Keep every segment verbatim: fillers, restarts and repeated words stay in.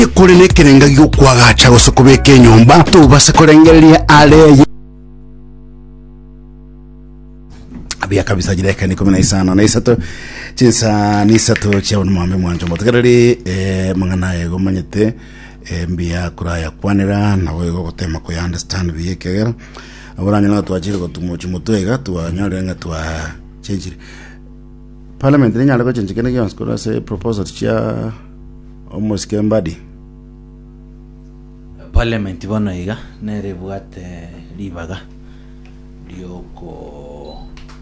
kuri nekirenga gyo kwagacha gusukubeka nyumba tubase kurengeria ale abia kabisa jireka ni kumi na isano na isato chinsa ni isato cha mwambe mwanjo motegereri eh mangana yego manyete eh mbia kuraya kwanira nawe go gutema ko understand biyekera aburanya na twachire go tumuchi mutwega twanyorenga twa chenjire parliament ni nyala ko chenjike ne yons ko se proposal cha almost kembadi parliament bono iga nere bwate libaga lioko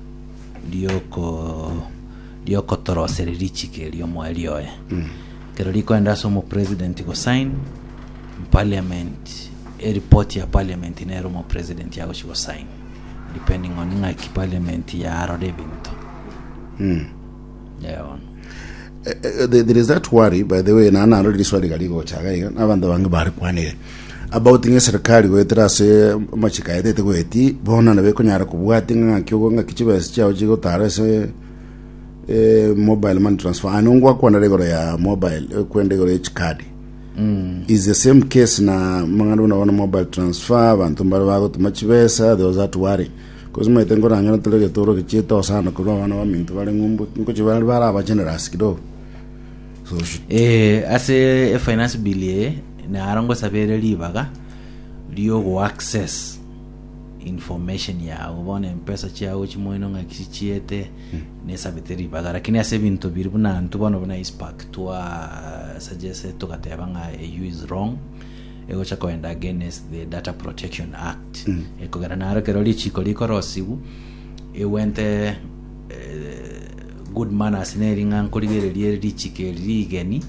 lioko lioko torosere richike lio mwali oye mm. Kero liko enda somo president go sign parliament a report ya parliament nero mo president ya go sign depending on nga ki parliament ya aro debinto mm. Yeah on. Uh, there is that worry, by the way, na na already swali galigo chaga iga abanda bangi bari kwanire about nge serikali wetera se machika yete go eti bona na beko nyara kubwati nga kyogo nga kichibese chao jigo tare se eh mobile money transfer anungwa kwa na regoro ya mobile kwende go H card mm. Is the same case na mangano na wana mobile transfer bantu mbara bago tumachibesa there was that worry because my tengo na ngana tele toro kichito sana ko wana wa mintu bale ngumbu ngo chibala bara ba generous kido so eh ase a finance bill na arango sabere libaga liyo go access information ya ubone mpesa chao chimoino nga kisichiete hmm. ne sabeteri baga lakini ase bintu biribuna ntubona bona ispark twa suggest to katebanga e use wrong ego cha kwenda against the Data Protection Act mm. eko garanaro kero lichiko liko rosibu e wente uh, good manners neringa nkoligere liere lichike ligeni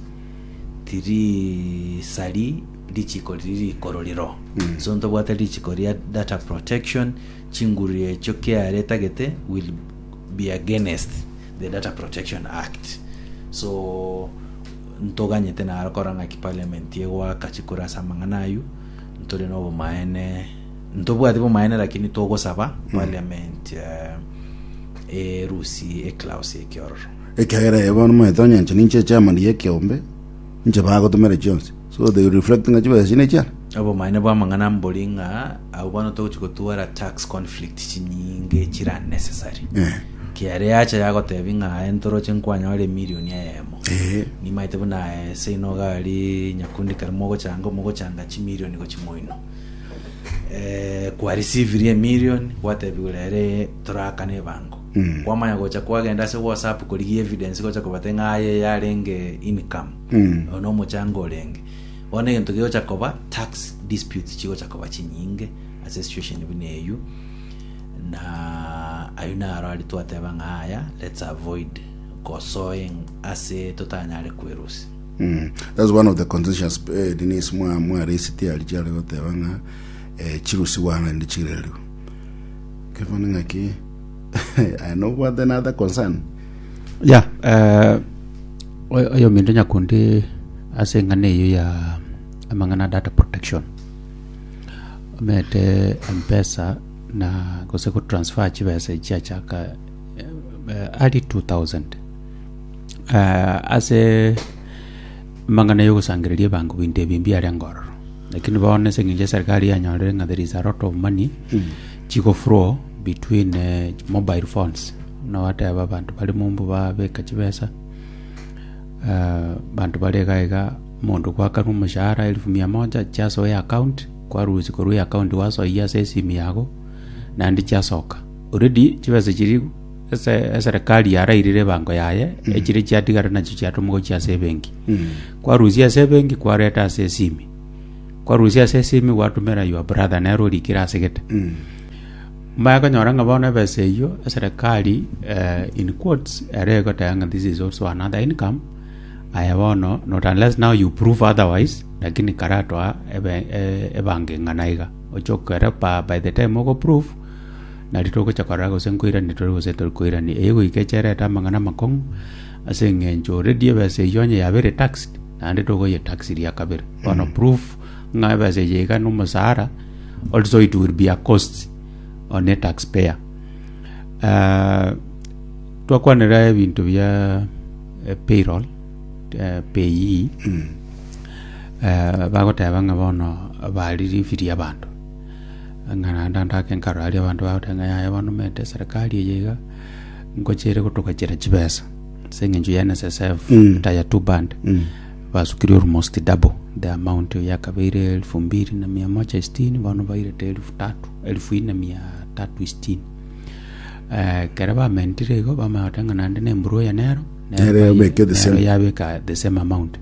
tiri sali lichiko liri koroliro mm. so ndo bwata lichiko lia Data Protection chingurie choke aretagete will be against the Data Protection Act so ntoganye tena arakoranga ki parliament yewa kachikura samanganayu ntore no maene ntobwa dibo maene lakini togo saba mm. parliament uh, e rusi e clause e kior e kagera yabon mo etonya nche chama ndiye kiombe nche bago tumere jones so they reflecting ajiba sine cha abo maene ba mangana mbolinga au bano to chikotuara tax conflict chinyinge chira necessary yeah. Kiare acha yago tebinga entoro chenkwanya wale milioni ya emo eh ni maite buna se no gali nyakundi karmogo chango mogo changa chi milioni ko chimoino eh kwa receive ye milioni wate bigulere traka ne bango mm. kwa manya gocha kwa genda se WhatsApp ko ligi evidence gocha ko batenga aye yarenge income mm. ono mochango lenge one ngento gocha ko ba tax dispute chigo cha ko ba chinyinge as a situation bine you na ayuna arali tuatebanga haya let's avoid kosoing ase totanyale kwerusi mm. That's one of the conditions uh, dinis mwa mwa recity alijale gotebanga eh chirusi wana ndi chirelu kefana ngaki I know what another concern yeah uh oyo mindo nyakundi ase ngane yo ya amangana data protection mete mpesa na kose ku transfer chibese cha chaka uh, early two thousand uh, ase mangana yo kusangiriria bangu binde bimbi ari ngoro lakini baone senginje serikali yanyore nga there is a lot of money mm. chiko flow between uh, mobile phones na whatever bantu bali mumbu ba beka chibesa uh, bantu bali gaiga mundu kwa kanu mshahara elfu mia moja chaso ya account kwa ruzi kwa ruya account waso ya sesi yako na ndi chasoka already chibese chiri ese serikali yarairire bango yaye mm. echiri chatigara na chichato mugo cha sebenki mm. kwa ruzi ya sebenki kwa reta sesimi kwa ruzi ya sesimi watu mera your brother na roli kira segeta mm. Maya kanyoranga bona bese yo serikali uh, in quotes arego tanga this is also another income ayabono not unless now you prove otherwise lakini karatwa ebe ebange nganaiga ochokera pa by the time ogo proof na litoko chakarago senkoira nitoro setor koira ni ego ikechere tamangana makong asengenjo already bese yonye ya very taxed na nditogo ye tax ria kabere mm. on proof nga bese yega no masara also it will be a cost on a taxpayer uh twakwanira ebintu bya uh, payroll uh, payee mm. eh bagoteba nga bono bali firi abantu ngana ndandake nkarali abantu batenga ya bono mete serikali yega ngochere kutokachira chibesa sengenju ya N S S F Mm. taya two band Mm. basukiri almost double the amount ya kabiri elfu mbili na mia moja sitini bono baire elfu tatu elfu ine mia tatu sitini eh keraba mentire go bama tanga nande ne mburo ya nero Nero beke the same. ya beka the same amount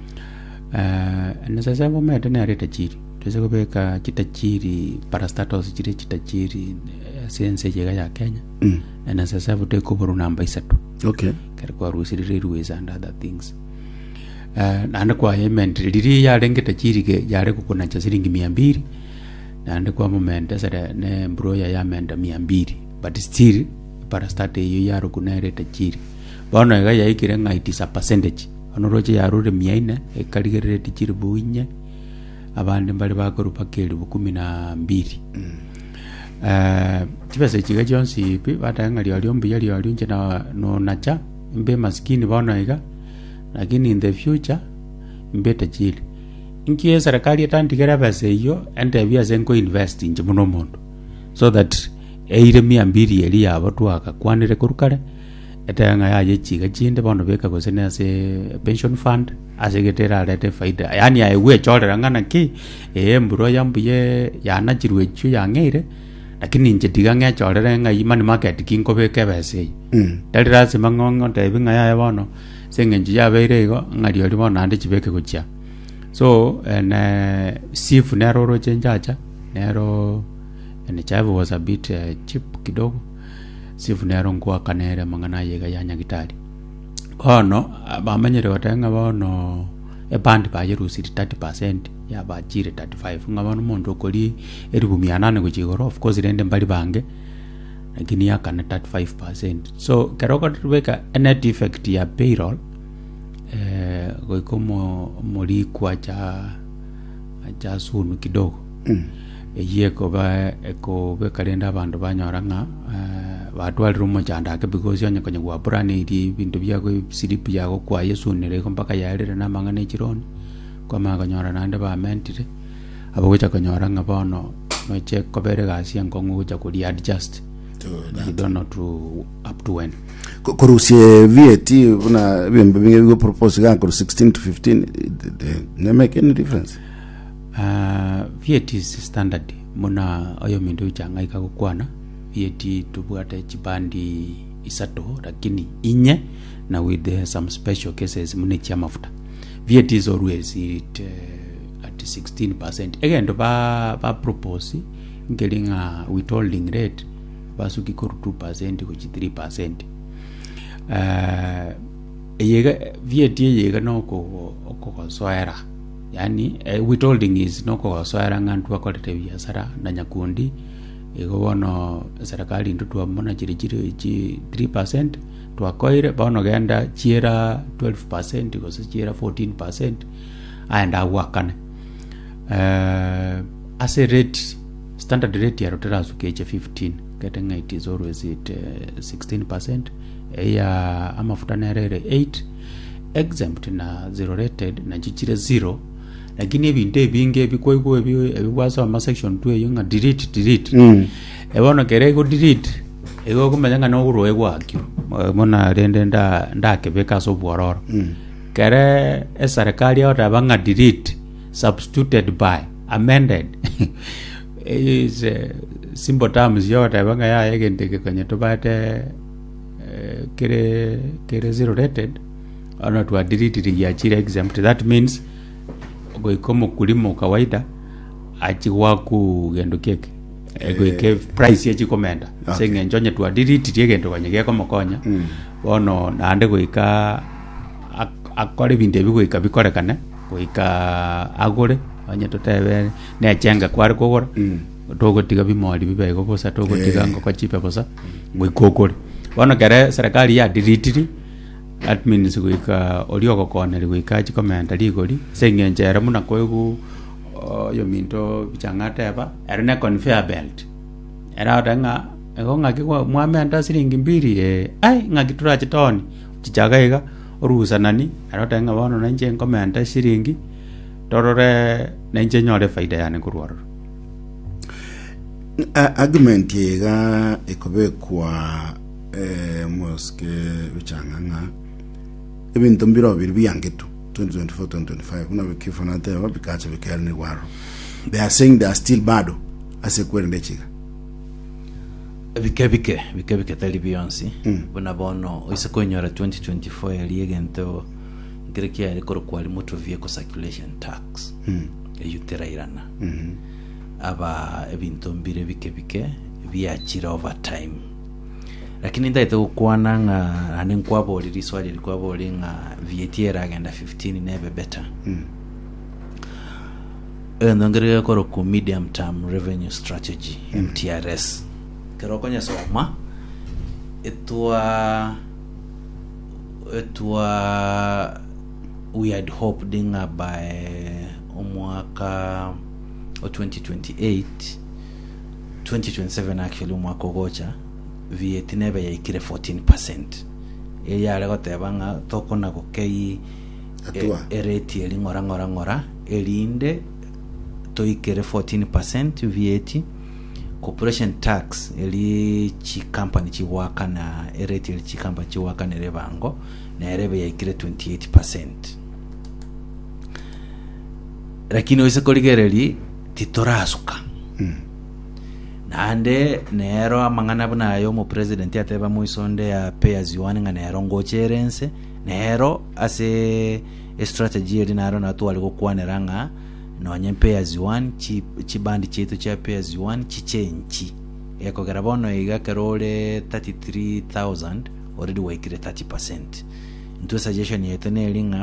eh N S S F mete ne areta chiri tese kubeka chitachiri parastatus chiri chitachiri sense jega ya Kenya Mm. N S S F te kuburu namba isatu Okay. kerikwa rusiri railways and other things uh, nande kwa payment riri yale ngetachiri ke yale kukuna cha shilingi mia mbili nande kwa moment sasa ne mbroya ya menda mia mbili but still para start iyo yaro kuna reta chiri bono ga yaikire ngaiti sa percentage onoroje yarure mia ine ekarigere reta chiri buinye abandi mbali bakorupa keli bukumi na mbili eh tibase chiga jonsi pi batanga lyo lyo mbiya lyo lyo na no nacha mbe maskini bono iga lakini in the future mbe tajiri inki serikali atandikira base iyo ende bya zenko invest inje muno mundu so that eire mia mbili eli yabo twaka kwanire kurukare etanga yaje chiga chinde bono beka gosene ase pension fund asegetera alete faida yani aiwe chorera ngana ki emburo yambuye yana chirwe chu yangeire lakini nje digange chorera nga imani market kinko beke base Mm. dalira simangongo ndebinga ya bono sengenji yabeire go ngari oli bono ande chibeke kucha so and sifu nero ro chenjacha nero and chavo was a bit uh, cheap kidogo sifu nero ngwa kanere mangana yega yanya gitali ono bamenyere watenga bono e band ba yerusi thirty percent ya ba jire thirty-five ngabano mondo koli eribu mia nane kuchigoro of course rende mbali bange lakini ya kana thirty-five percent so keroko tuweka net effect ya payroll eh goikomo muri kwa cha cha sunu kidogo Mm. yeko ba eko be kalenda abantu banyoranga eh batwalira umujanda ke because yonye kwenye kwa brani iri bintu byako slip yako kwa Yesu nire ko mpaka yarire na mangane chironi kwa maganyora nande ba mentire abo gocha kanyoranga bono no check ko bere gasi ngongu gocha kuri adjust To you don't know to up to when Ko- korusie V A T una bimbe binge go propose ga ko sixteen to fifteen ne make any difference. uh, V A T is standard muna oyo mindu changa ikakukwana V A T tubwate chibandi isato lakini inye na with uh, some special cases mune chia mafuta V A T is always it uh, at sixteen percent again do ba ba propose ngelinga withholding rate basuki koru two percent kuchi three percent uh, yega V A T yega no ko ko soera yani uh, withholding is no ko soera ngantu akolete biashara na nyakundi ego bono serikali ndu mona chiri chiri chi three percent twakoire bono genda chiera twelve percent ko chiera fourteen percent aenda wakane uh, as a rate standard rate ya rotera sukeche fifteen getting it is always at uh, sixteen percent ya amafuta nerere eight exempt na zero rated na chichire zero lakini ebinte binge bikoiko ebikwaso ama section two yonga delete delete Mm. ebono kere go delete ego kumenya no uroe gwakyo mona rende nda ndakebeka so bwororo Mm. kere eserikali ota banga delete substituted by amended is uh, simple terms yota banga ya yegende kwenye tobate uh, kere kere zero rated ana to delete ya chira exempt that means goikomo kulimo kawaida achiwaku gendo keke egoike price ya chikomenda Okay. senge njonye tu delete tie gendo kwanyege ko mokonya Mm. bono nande goika ak- akore binde bigoika bikorekane goika agore anye totebe ne chenga kwari kogora Mm. togo tiga bimori bibego bosa togo Eh. tiga ngo kwachipe bosa goikokore bono kere serikali ya delete that means goika olioko kone goika chikomenda ligori senge njera muna koegu uh, yo minto bichangata ba erne conveyor belt era danga ego ngaki kwa mwamenda siringi mbiri eh ai ngaki tura chitoni chichagaiga orusa nani era danga bono nanje komenda siringi torore na inje nyore faida yani kurwaro argument yega ekobe kwa eh moske bichanganga ibintu mbiro bibiri byangetu twenty twenty-four twenty twenty-five kuna bikifana te wabikacha bikali ni waro. They are saying they are still bado asekwere ndechika bike bike bike bike tali beyonce bona bono oise konyora twenty twenty-four yali egento greki yali koro kwali motor vehicle circulation tax mm. eyutera irana mm -hmm. aba ebintu mbire bike bike byachira over time lakini ndaite ukwana nga aninkwabo liri swali likwabo linga V A T era agenda fifteen nebe better mm. eno ngere koro ku medium term revenue strategy mm. M T R S kero konya soma etwa etwa we had hoped dinga by omwaka o twenty twenty-eight twenty twenty-seven actually omwaka gocha V A T nebe ya ikire fourteen percent eya lego tebanga tokona ko kei ereti eli ngora ngora ngora elinde to ikire fourteen percent V A T corporation tax eli chi company chi waka na ereti eli chi company chi waka na rebango na erebe ya ikire twenty-eight percent lakini oise koligereli titorasuka mm. nande nero amangana buna yo mu president yateba mu isonde ya pay as you earn nga nero ngocherense nero ase a strategy eli naro na tu aliko kwaniranga no anye pay as you earn chi chibandi chetu cha pay as you earn chichenchi eko garabono iga karole thirty-three thousand already waikire thirty percent into suggestion yetu ne linga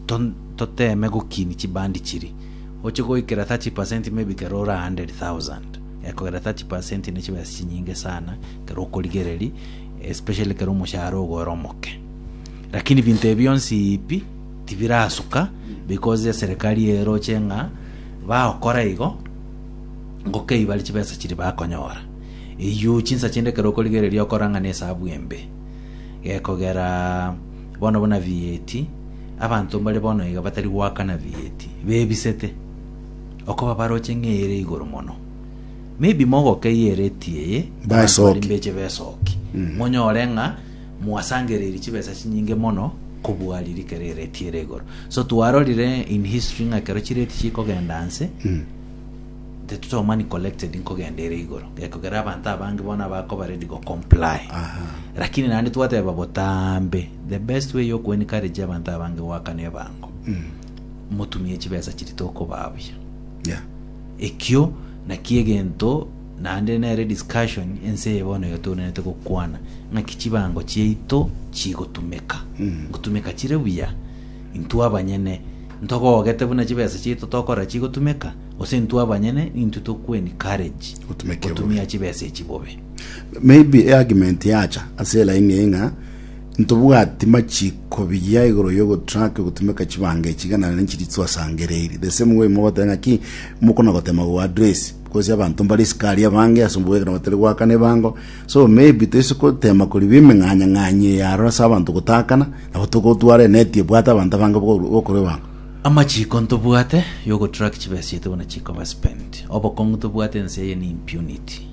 tote mego kini chibandi chiri ochiko ikira thirty percent maybe karora one hundred thousand eko gara thirty percent ne chiba sinyinge sana karo koligereli especially karo musharo goromoke lakini bintu ebyonsi ipi tibirasuka because ya serikali yero chenga ba okora igo ngoke ibali chibesa chiri ba konyora iyo chinsa chinde karo koligereli okoranga ne sabu embe eko gara bono bona V A T abantu mbale bono iga batari waka na V A T bebisete okoba baroche ngere igoro mono maybe mogo kayere tie ba soki mbeche besoki mm. monyo olenga muasangereri chibesa chinyinge mono kubuali likerere tie regoro so tuarolire in history nga karochire tichiko gendanse mm. the total money collected inko gendere igoro yakogera abantu abange bona bako baredi go comply aha lakini nandi tuwate babotambe the best way yo ku encourage abantu abange wakane bango mm. mutumie chibesa chiritoko babya yeah ekyo na kiegento na ande na re discussion ense yebono yoto ne teko kwana na kichibango chieito chigo tumeka mm. gutumeka chire buya intu abanyene ntoko ogete buna chibesa chito tokora chigo tumeka ose intu abanyene intu tokweni courage utumeke utumia chibesa chibobe maybe argument yacha asela ingenga ntobuga timachiko biya igoro yogo track gutumeka chibange chigana n'inchitso sangereri the same way mo batanga ki mukona gotema go address because abantu mbali skali abange asumbuwe kana batari wakane bango so maybe tesiko tema kuli bimenganya nganye yaro sabantu gutakana na botoko tware net yebwata abantu bange bokore bango amachiko ntobwate yogo track chibesa yeto na chiko ba spend obokongo tobwate nse ni impunity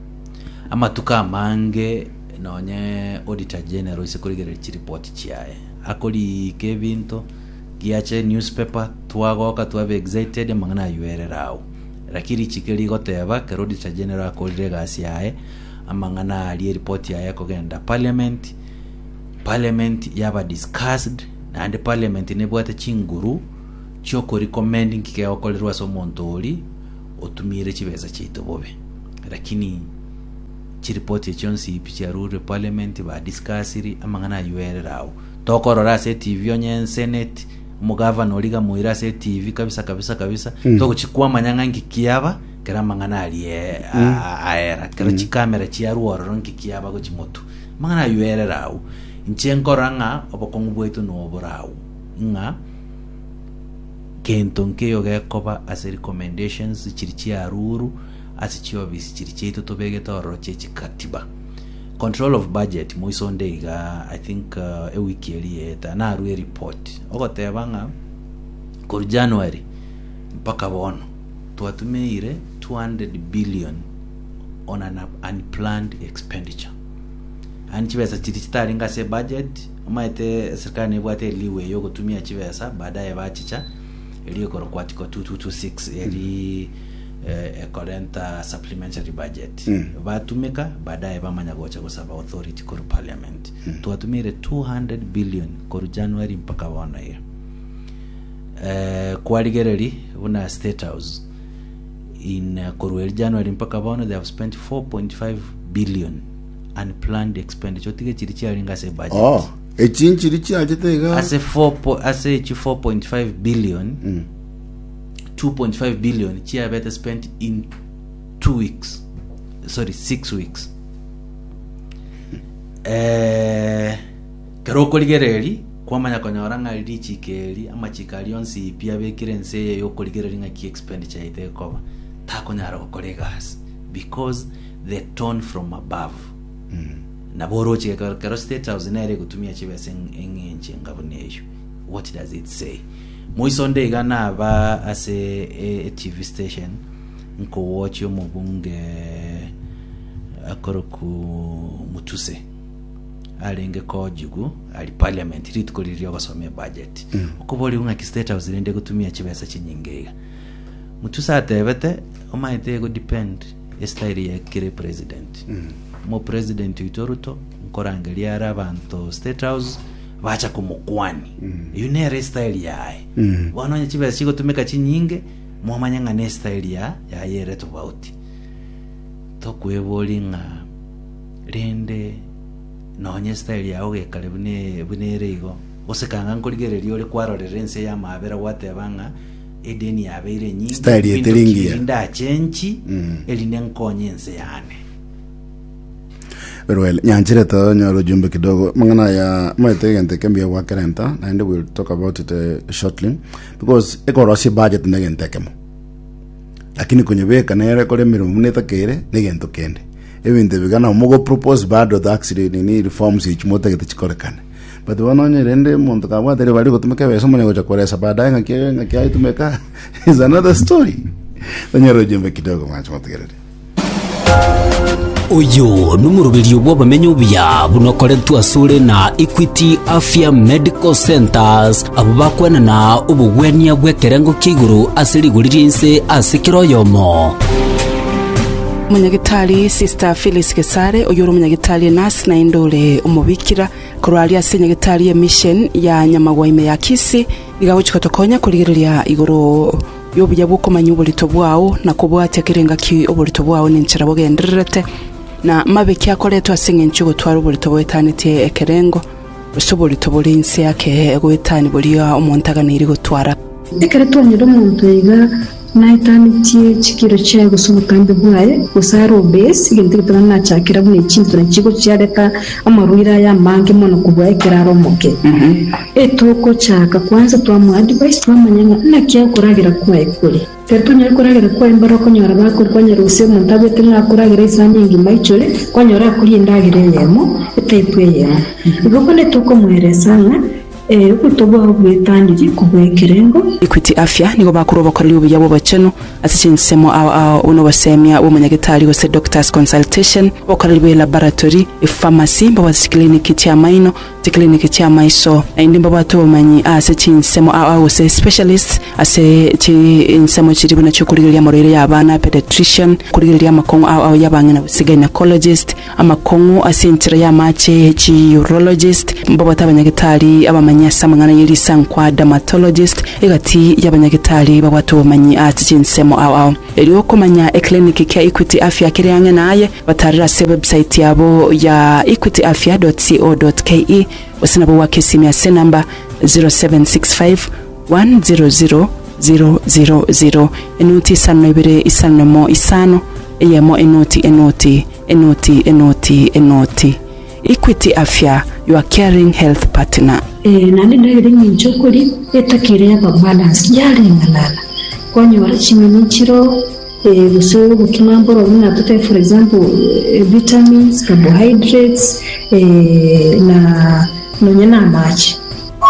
amatuka mange nonye auditor general isekurigere report chiaye akoli kevinto giache newspaper twagoka twabe excited mangana yuererao lakini chikeli goteba ke auditor general akolire gasi yae amangana ali report yaye kogenda parliament parliament yaba discussed and parliament ne bwate chinguru choko recommending ke okolirwa so montoli otumire chibeza chito bobe lakini chiripoti chonsi ipicha rure parliament ba discussiri amangana yuererao tokorora se T V onye senate mugavana oliga muira se T V kabisa kabisa kabisa mm. toko chikwa manyanga ngikiyaba kera mangana aliye mm. aera kera mm. chikamera chiaruoro ronki kiyaba go chimoto mangana yuererao inchenkoranga obokongu bwetu no borao nga kentonke yoga koba as recommendations chirichia ruru asichiwa bisi chiricheto tobege toro chechi katiba control of budget muisonde iga I think uh, a week eli eta na ruwe report ogote banga kur January mpaka bono twatumeire two hundred billion on an unplanned expenditure and chibesa chiti chitari ngase budget umaite serikali ibwate liwe yo kutumia chibesa baadaye bachicha iliyo kwa article two two two six eli eh, current supplementary budget mm. batumika baadaye bamanya gocha kusaba authority kwa parliament mm. tuwatumire two hundred billion kwa January mpaka wana hiyo eh kwa ligereri una state house in uh, Koruel January mpaka wana they have spent four point five billion unplanned expenditure tige chiri chari ngase budget oh echinchi richi ajitega as a four as a four point five billion mm. two point five billion chia better spent in two weeks sorry six weeks eh karoko ligereri kwamanya konyoranga richi keri ama chikalionsi pia bekirense yo koligereri ngaki expenditure ite koba takonyara kolegas because they turn from above mm. na boroche karo state house nere kutumia chibese engenje ngaboneyo. What does it say? Moisonde igana ba as a, a T V station nko watch yo mubunge akoroku mutuse alenge kojugu ali parliament ritkoliriyo basome budget mm. ukuboli unga ki state house rende kutumia chibesa chinyingega mutuse atebete omaite go depend style ya kire president mm. mo president itoruto nkorangelia arabanto state house bacha kumukwani mm. yunere style yae mm. wanonye chibesa chiko tumeka chinyinge mwamanyanga ne style ya ya yere tofauti to kwebolinga rende nonye style yawe gekale bune bunerego osekanga nkoligererio ole kwarorerense ya mabera watebanga edeni yabeire nyingi style yetelingia nda chenchi mm. eline nkonyense yane. Very well, nyanjire to nyoro jumbe kidogo mangana ya maite gente kembia wa karenta and we'll talk about it uh, shortly because eko rosi budget negente kemo lakini kwenye beka na yere kole miru muneta kere negento kende ebinte bigana mugo propose bado the accident ni reforms each mota gete chikorekane but wanonye rende muntu kabwa tere bali kutumeka beso mone gocha koresa baadaye ngakie ngakie itumeka is another story. Nyoro jumbe kidogo macho motegere Oyo numurubirio bw'abamenyi ubya bunokoretwa sure na Equity Afya Medical Centers abo bakwena na ubugwenia bwekerengo kiguru asiriguririnse asikiroyomo. Munyagitari Sister Phyllis Kesare oyoro munyagitari nurse na indole umubikira korali asinyagitari ya mission ya Nyamagwaime ya Kisi igabuchika tokonya kuligiria igoro yobuya bukomanya ubulito bwao na kubwate kirenga ki ubulito bwao n'inchira bogenderete na mabeki akoletwa asingenchi gutwara ubulito bwetanite ekerengo busubulito bulinse yake egwetani buliya omontaganiri gutwara ekereto nyiro muntu yiga naitanitie chikiro cha gusubutambe bwaye gusaro base gindigitana na chakira bune chintu na chigo cyareta amaruira ya mange mono kubwa ekiraro moke mhm etoko chaka kwanza twamu advice twamanyanga na kya kuragira kwa ekuri terto nyari kuragira kwa imbaro konyora bakuri kwanyara use muntu abete na kuragira isanye ngima ichole kwanyora kuri indagire yemo etaipu yemo igoko netoko mweresanga eh kutobo bwetandiri kubwekerengo. Equity Afya nigo bakuroba ko liyo byabo baceno asichinsemo aho uno basemya wo munyagitari gose doctors consultation bokaribwe laboratory e pharmacy baba clinic cya maino te clinic cya maiso indi baba to manyi asichinsemo aho se specialist ase chi insemo chiribu na chukuligira morere y'abana pediatrician kuligira makongo aho yabangena gynecologist amakongo asintira ya mache chi urologist baba tabanyagitari aba nyasa mangana yiri sankwa dermatologist egati yabanyagitari babwato manyi atichinsemo awo awo eliyo komanya e clinic ya Equity Afya kiryange naye batarira se website yabo ya equity afya dot co dot ke wasinabo wakesimya se number zero seven six five one zero zero zero zero zero enuti sanobere isanemo isano eyemo enuti enuti enuti enuti enuti Equity Afya, your caring health partner. Eh nani ndagire nyincho kuri etakire ya balance yari ngalala kwanyo warachiminichiro eh guso gukimamboro na tote for example eh, vitamins, carbohydrates eh na nonyana match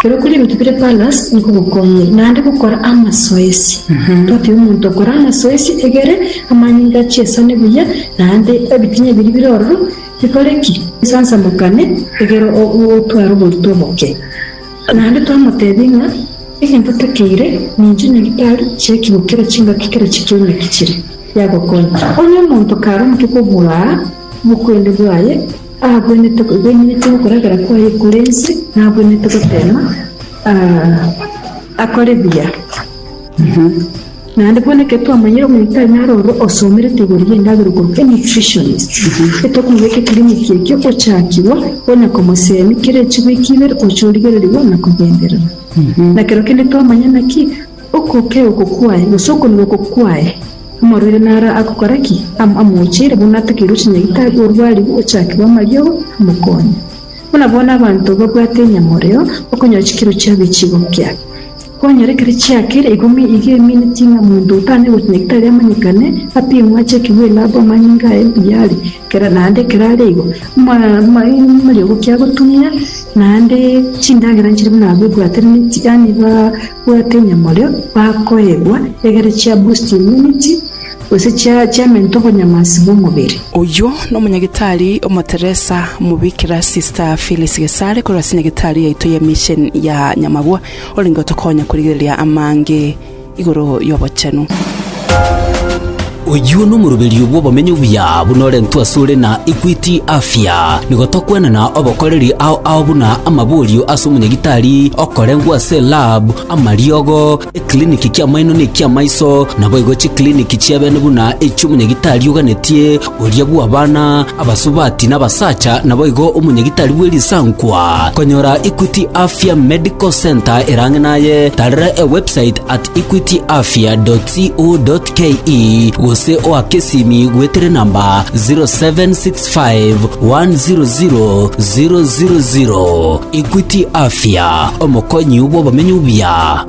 kero kuri bintu bire balance niko gukomye nande gukora amasoesi toti umuntu akora amasoesi egere amanyinga chesa nebuya nande abitinye biri biroro bikoreki sansa mukane egero otwara ubulto boke nande twamutebinga ikintu tekire ninje nyagitari cheki bukira chinga kikira chikirune kikire yagokonya onye umuntu karo mukikubura mukwende bwaye ahagwene toko gwenye toko kuragara kwa kurensi nagwene toko tema ah akore bia mhm nande bone ke to amanyiro mu itari naroro osomere teguriye ndabiro ko nutritionist eto kumweke clinic yeke ko chakiwa ona komosemi kire chibikibere ochurigere ribona kugendera na kero kende to amanyana ki okoke okokwaye usoko ni okokwaye amorere nara akokoraki am amuchire bunata kiruchi nyagitari urwari ochakirwa mariyo mukonya unabona abantu bagwate nyamoreo okonyochikiro cyabichigo kya konyere kiri cyakire igumi igiye minute nga mundu utane unyagitari amanyikane apimwa chekiwe labo manyinga yali kera nande kerarego ma muri okya gutumya nande chindagira nchiri nabwo gwate n'itiyani ba gwate nyamoreo bakoegwa egere cya boost immunity ose cya cya mentobo nyamasi b'umubiri uyu no munyagitari omoteresa mubikira sister Phyllis Gesare ko rasinyagitari yaito ya mission ya Nyamagwa olingo tokonya kurigeria amange igoro yobochenu uyu no murubiri ubwo bamenye ubuya bunore ntwasure na Equity Afya nigotokwena na obokoreri ao ao buna amabulio asumunyagitari okorengwa se lab amariogo e clinic kya maino ne kya maiso na boigo chi clinic kya bene buna echumunyagitari uganetie uria bwa abana abasubati nabasacha na boigo umunyagitari weli sankwa konyora Equity Afya Medical Center erange naye tarere e website at equity afya dot co dot ke se o akesimi gwetere namba zero seven six five one zero zero zero zero zero. Equity Afya omokonyi ubo bamenye ubya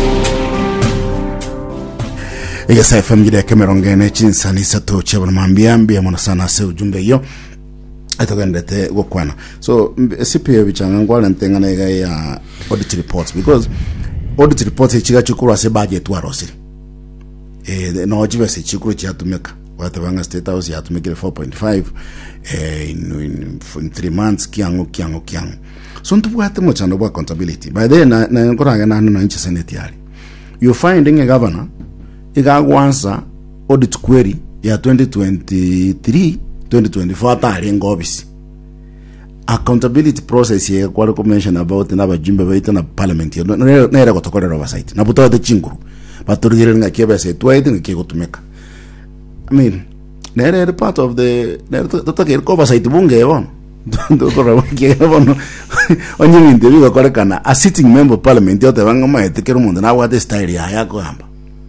Yes, F M jide kemerongene chinsa nisato chabona mambiambi amona sana se ujumbe yo atogandete gokwana. So C P A bichanga ngwala ntengana ya audit reports because audit reports ichiga chukuru se budget warose. Eh no jibe se chukuru chatumeka. Watabanga State House yatumekile four point five eh in, in, in three months kiango kiango kiango. So ntubu hata mo chando bwa accountability. By then na na ngoranga na hanu na inchi senate yali. You finding a governor igagwansa audit query ya twenty twenty-three twenty twenty-four tari ngobisi accountability process ye kwa recommendation about na bajumbe baita na parliament no na era gotokorera oversight na buto de chinguru baturigere nga kebe se twede nga kego tumeka. I mean nere era part of the nere to to ke oversight bunge bon ndo ko rawo ke bon onye minde bigo korekana a sitting member of parliament yote banga maete kero mundo na wa the style ya yako hamba.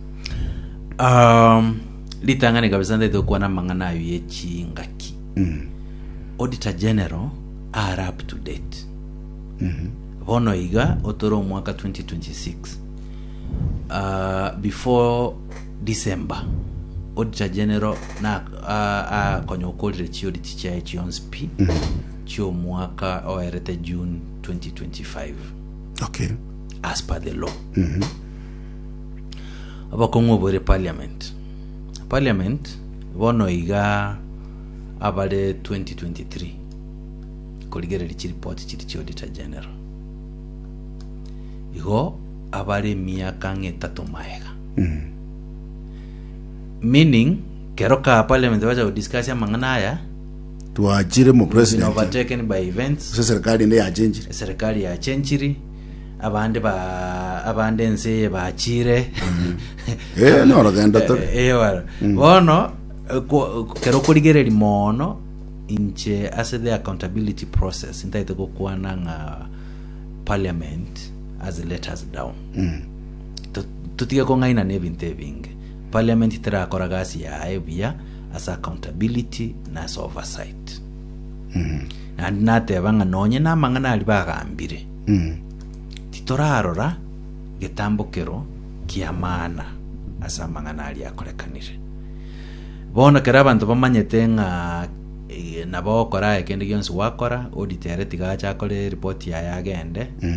Um, litangane kabisa ndeto kwa na mangana yechi ngaki. Mm. Auditor General are up to date. Mhm. Bono iga otoro mwaka twenty twenty-six. Uh, before December, Auditor General na uh, uh, konyo kodre chi audit cha H O N S P. Mhm. Chio mwaka oerete June twenty twenty-five. Okay. As per the law. Mhm. Abakongo bore parliament parliament bono iga abale twenty twenty-three koligere lichi report chiti chi auditor general igo abale miaka ngetatu maega. Mm. Meaning keroka parliament wacha discuss amangana aya tuajire mu president overtaken by events so serikali ndiye achenjire serikali ya chenjiri abande ba abande nse bachire eh no ragenda to eh wala bono kero kuligere limono inche as the accountability process intaite ko kuana nga parliament as letters down. Mm. Tutia ko ngaina nevinte vinge parliament tera koragasi ya ebia as accountability na as oversight. Mm. Na nate banga nonye na mangana ali bagambire. Mm. Titorarora getambokero kiamana asa mangana ali akorekanire bona kera abantu bamanyete nga e, nabo kora ekende gyonse wakora auditor tigacha kore report ya yagende. Mm.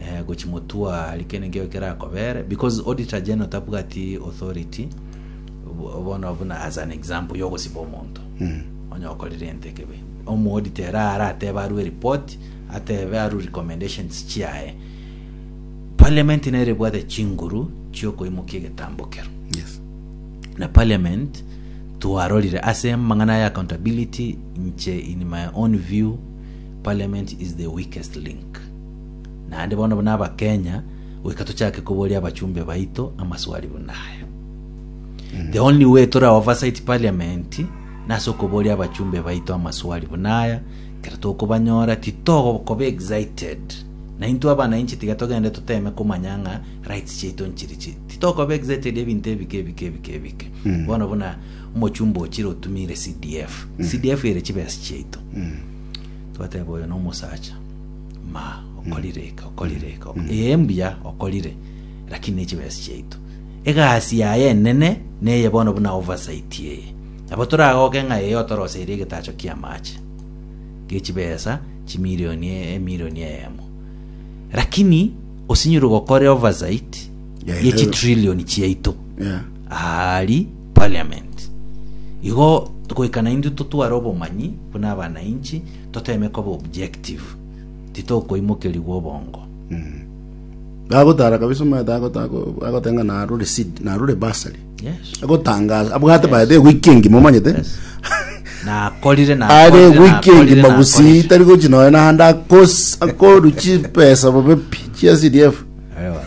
eh gochimutua likene ngeo kira kobere because auditor general tabugati authority bona bona as an example yogo sibo monto mm. onyo kolire ntekebe omu auditor ara ateba ru report ateba ru recommendations chiae parliament nere bwate chinguru chioko imukie getambokero yes na parliament tuarolire ase mangana ya accountability nche in my own view parliament is the weakest link na ande bona bona ba Kenya wekato chake kubolia abachumbe baito amaswali bunaya mm. the only way to oversight parliament naso kubolia abachumbe baito amaswali bunaya kirato kubanyora titogo kobe excited na into abana inchi tigatoga ende tuteme kumanyanga rights cheto nchirichi titoko be excited ebinte bike bike bike bike mm. bona bona mochumbo chiro tumire C D F mm. C D F ere chibes cheto mm. twate boyo no musacha ma okolireka okolireka mm. embya okolire lakini chibes cheto ega asia ye nene neye bona bona oversight ye abatora okenga ye otorose ire getacho kiamache gechibesa chimilioni e milioni emo lakini osinyuro gokore oversight yeah, yechi yeah. trillion chiaito yeah ali parliament igo tukoikana indu tutuarobo manyi kuna bana inchi toteme ko objective titoko imokeli wobongo mm bago tara kabisa ma dago tago ago tenga na rule seed na rule basari yes ago tangaza abugate ba the weekend momanyete yes. na kolire na ale weekend mabusi tari go jino na handa kos akoru chi pesa bobe pichia C D F ayo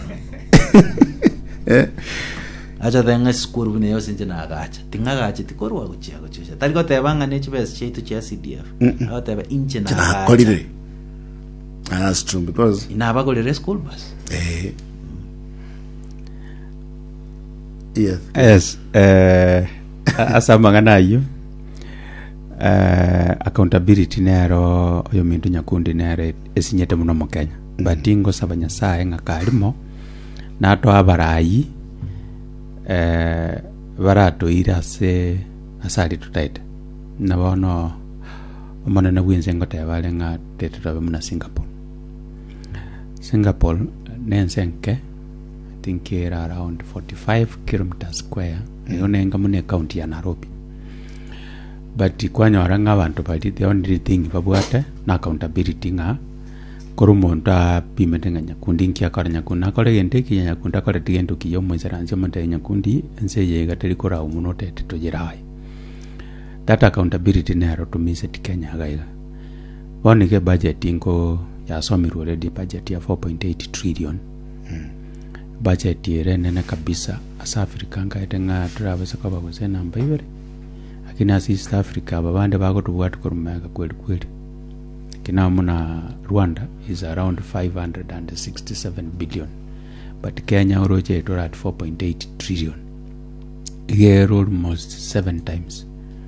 eh acha denga skuru bune yo sinje na agacha tinga agacha tikorwa guchia guchia tari go tebanga ne chibes cheito chia C D F aho teba inche na agacha kolire that's true because inaba kolire school bus eh yes yes eh asa mangana yo uh, accountability nero oyo mindu nyakundi nere esinyete muno mu Kenya mm. batingo sabanya sae ngakalimo nato abarayi eh barato ira se asali tutaita nabono omana na bwenze ngote bale nga tetero muna Singapore Singapore nensenke I think era around forty-five kilometers square mm. yonenga mune county ya Nairobi but kwanyora nga abantu bali the only thing babwate na accountability nga korumonda pimetenga nyakundi nkia kora nyakuna kore gente ki nyakunda kore tigendo ki yomo zaranze monda nyakundi ense yega teri kora umuno tete tojirai that accountability nero to mise tikenya gaiga woni ke budget inko ya somiru already budget ya four point eight trillion hmm. budget ire nene kabisa asa Africa nga etenga travel kwa bose namba ibere akina East Africa babande bako tubwatu kurumeka kweli kweli kina muna Rwanda is around five hundred sixty-seven billion but Kenya oroje to at four point eight trillion again almost seven times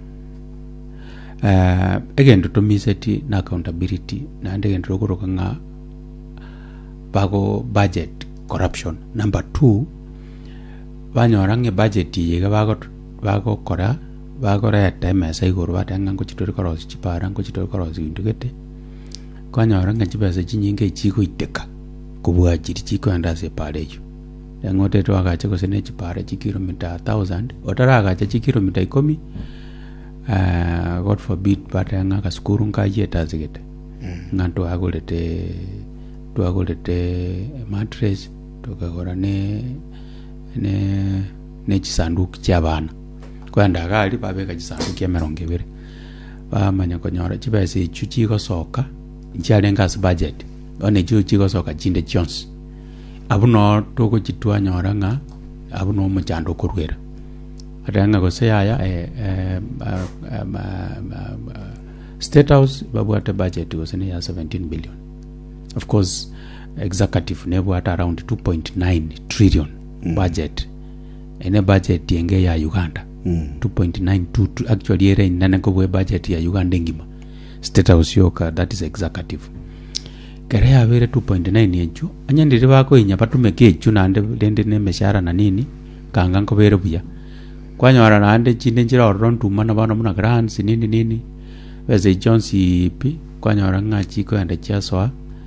uh, again to miseti na accountability na again to kuroka nga bago budget corruption number two banyorange budget yega bago bago kora bago ra time sai goro batanga ngo chitori koros chipara ngo chitori koros indugete kwanyoranga chibasa chinyinge chiko iteka kubwa chiri chiko andase parejo yangote to agache ko sene chipara chikilomita one thousand otara agache chikilomita ikomi uh, god forbid batanga kaskuru ngayeta zigete mm. nganto agolete to agolete mattress to kagora ne ne ne chisanduku cyabana kwanda gali babeka chisanduku ya mirongo ibiri bamanya konyora chibasa chuchi ko soka nchalengas budget one chu chiko soka chinde Jones abuno toko chitwa nyoranga abuno mchando kurwera atanga ko seya eh, eh um, um, state house babu ate budget was in ya seventeen billion of course executive nebo at around two point nine trillion mm. budget ene budget yenge ya Uganda mm. two point nine two actually ere nane ko budget ya Uganda ngima state house yoka that is executive kare avere two point nine yechu anyandiri bako inya patume kechu nande lende ne meshara na nini kanga ngo bere buya kwanyora nande chinde njira oron tumana bana muna grants nini nini weze Jones ipi kwanyora ngachi ko ande chaswa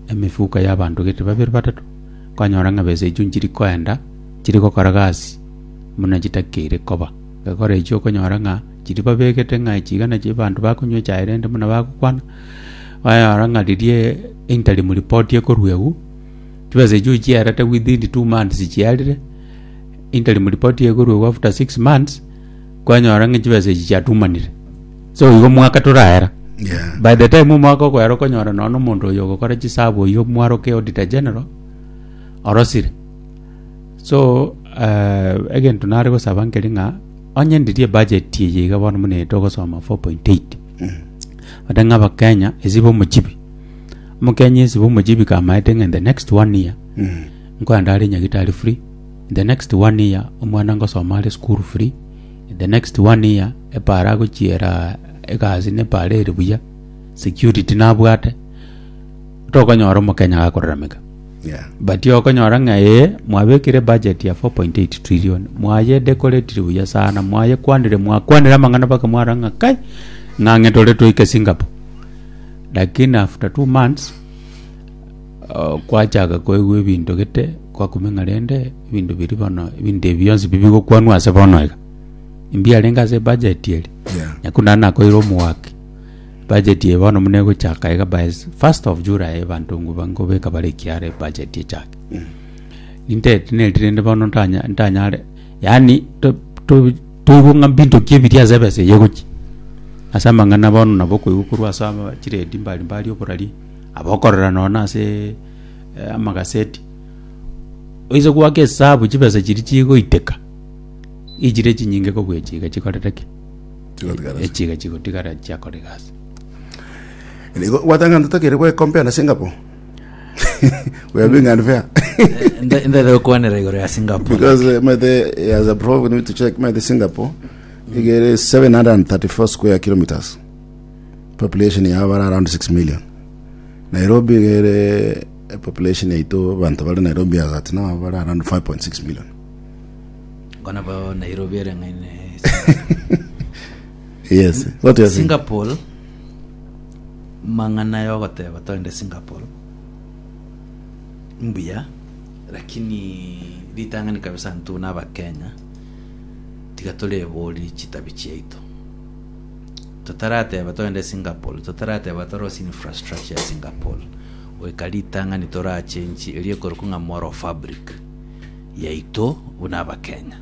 emifuka y'abantu gete babiri batatu kwanyora nga bese ichu njiri kwenda chiri gokora gasi muna chitakire koba gakora icho konyora nga chiri babegete nga chigana chi bantu bakunywe chairende muna bakukwana wayora nga dirie interim report ye korwegu tibese ichu chiarata within two months chiarire interim report ye korwegu after six months kwanyora nga chibese chiatumanire so igo mwaka turaera. Yeah. By the time mwaka ko yaro konyora nono mundu yo gokora chisabo yo mwaro ke auditor general orosire. So uh, again tunare go sabankeli nga onye ndiye budget ye yiga bono mune togo soma four point eight. Mm. Adanga ba Kenya ezibo mujibi. Mu Kenya ezibo mujibi kama etenga in the next one year. Mm. Nko andari nyagitali free. In the next one year omwana ngo somali school free. In the next one year e para go chiera ekazi ne pale ribuya security nabwate toko nyoro mu Kenya gakorameka. Yeah. But yo konyora nga e mwabekire budget ya four point eight trillion mwaye decorate ribuya sana mwaye kwandire mwa kwandira mangana baka mwaranga kai ngange tole toike Singapore. Lakini after two months uh, kwa chaga ko ewe bintu gete kwa kumengarende bintu biri bano binde byonzi bibigo kwanu ase bonoega imbia lenga se budget yeli. Yeah. Yakuna na ko iro muwaki budget ye bano munego chaka ega by first of July bantu ngubango beka bare kiare budget ye chaka. Mm. Inte tine tine bano ntanya ntanyare yani to to to ngambinto kibiri azabese yegoki asama ngana bano naboko yukurwa asama chire dimbali mbali oporali abokorera nona se eh, amagaseti oizo kwake sabu chibese chiri chigo iteka ijire chinyinge ko bwechiga chikoreteke echiga chiko tikara chakore gas iligo watanga ndotakere kwa compare na Singapore. We are being unfair. In the in the corner ya Singapore because uh, my the as a pro we need to check my the Singapore. You get seven hundred thirty-four square kilometers. Population ya around six million. Nairobi get a population ito bantu bali Nairobi azat na around five point six million. Gonna ba Nairobi rengine. Yes. What you Singapore mangana yogote batoende Singapore mbia lakini litangani kabisa ntu na ba Kenya tikatole boli chitabichi ito totarate batoende Singapore totarate batoros infrastructure ya Singapore wekalitanga nitora change eliyo korukunga moro fabric ya ito una ba Kenya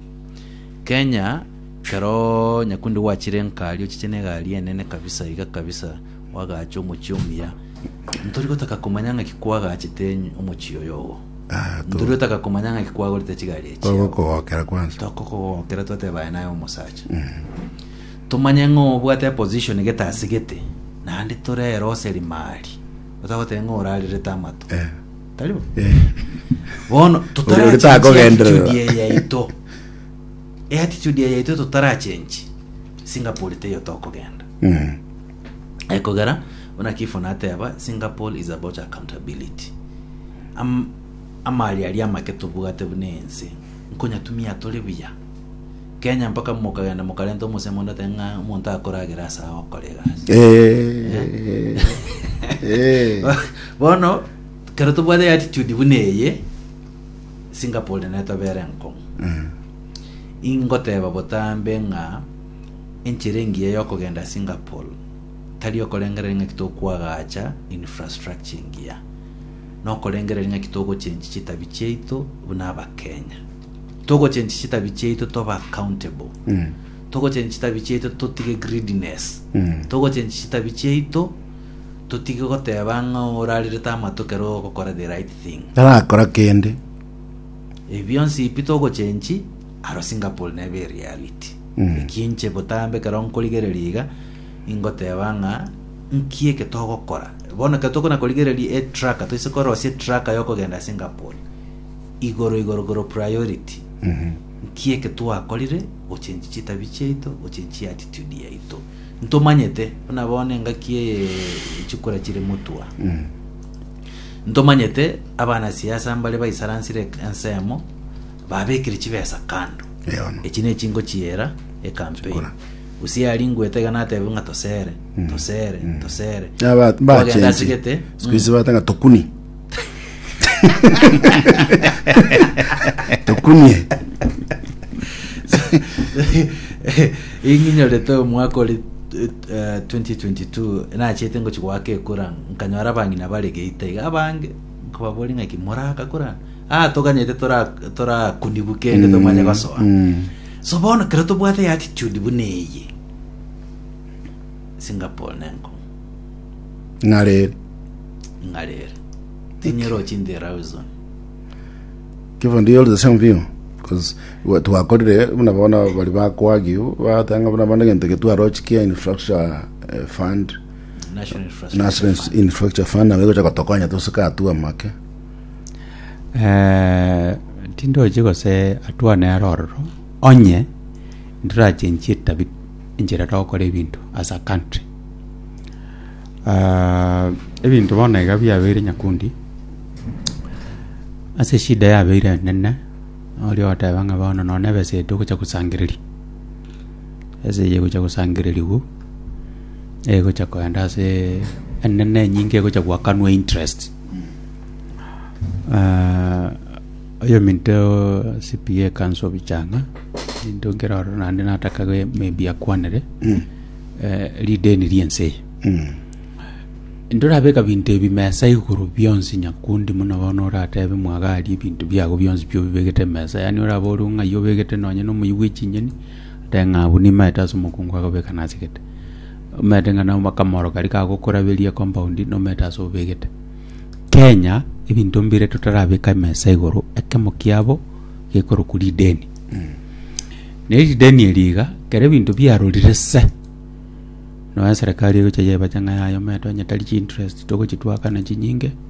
Kenya kero nyakundi wachire nkali ochichene gali enene kabisa iga kabisa waga acho muchumia ntori gotaka kumanyanga kikwaga achitenyu omuchiyo yogo ah ntori gotaka kumanyanga kikwaga lite chigali echi ko ko kera kwanza toko ko kera tote baina yo musacha mm. Tumanyango bwate position geta asigete na ndi tore roseli mali utagote ngo orali retamato eh talibo eh bono tutara tako gendro ya ito e attitude ya ito tutara change Singapore te yo toko genda mm eko gara una kifo na teba Singapore is about accountability am amali ali amaketo bugate bunense nkonya tumia tolebiya Kenya mpaka mukagenda mukalento musemonda tenga monta akoragira sawa kolegas eh eh bono kero to bwade attitude buneye Singapore na tabere nko mm ingote babotambe nga enchirengi yo kugenda Singapore taliyo kolengerenga kitoko agacha infrastructure ngia no kolengerenga kitoko change chitabicheito bunaba Kenya toko change chitabicheito to ba accountable mm. Toko change chitabicheito to tige greediness mm. Toko change chitabicheito to tige gotebanga orali retama tokero gukora the right thing tara kora kende ebionsi pitoko change aro Singapore nebe reality mm. Kinche botambe karon koligereriga ingotebanga nkie ke togo kora bona ke toko na koligereri e tracker to isekoro se tracker yoko genda Singapore igoro igoro goro priority mhm nkie ke to akolire o change chitabicheito o change attitude ya ito ntomanyete unabone ngakie chukura chire mutua mhm ntomanyete abana siasa mbale baisaransire ansemo babekire chibesa kando yona ekine chingo chiera e campaign usia lingwete kana tebe nga tosere tosere tosere ya ba ba Wagenda change sigete squeeze batanga tokuni tokuni inginyo leto mwako li uh, twenty twenty-two na chete ngo chikwake kura nkanyara bangi na bale geite abange kwa boli ngaki moraka kura ah tokanyete tora tora kunibukende mm, to manya kwaso mm. So bona kreto bwate attitude buneye Singapore nengo ngare ngare tinyero chinde rawzone kivo ndio the same view because what to akodre unabona bali bakwagio batanga bana bana gente ketu arochikia infrastructure uh, fund national infrastructure national fund. infrastructure fund na cha kutokanya tusika atua make eh tindo jiko se atua na aroro onye ndira chenchi tabi injira tokore ibintu as a country uh ibintu bona igabya bere nyakundi ase shida ya bere nene oli watabanga bana no nebe se to kucha kusangiriri ese ye kucha kusangiriri gu e kucha kwenda se nene nyingi kucha kwa kanwa interest uh ayo minto C P A kanso bichanga ndo geraro nande nataka we maybe akwanere mm. eh lideni liense mm. ndora beka binte bimesa iguru byonsi nyakundi muno bono ratebe mwagali bintu byago byonsi byo bibegete mesa yani ora boru nga yo begete nonye no muyiwe chinyeni tenga buni meta sumukungu akobeka nazikete meta ngana makamoro kali ka gukora belia compound no meta so begete Kenya ibintu mbire tutarabeka mesa iguru ekemo kiabo gekoro kuri deni mm. Neri deni eliga kere bintu byarulire se no serikali yo chaye bachanga yayo meto nyatali interest toko chitwaka na chinyinge